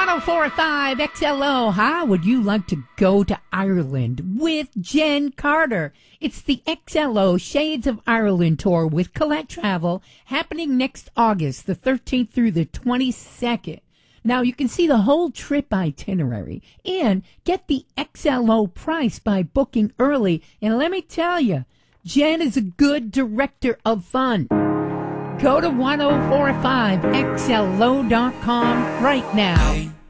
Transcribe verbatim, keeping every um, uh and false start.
ten forty-five X L O. How would you like to go to Ireland with Jen Carter? It's the X L O Shades of Ireland tour with Colette Travel happening next August, the thirteenth through the twenty-second. Now, you can see the whole trip itinerary and get the X L O price by booking early. And let me tell you, Jen is a good director of fun. Go to ten forty-five X L O dot com right now.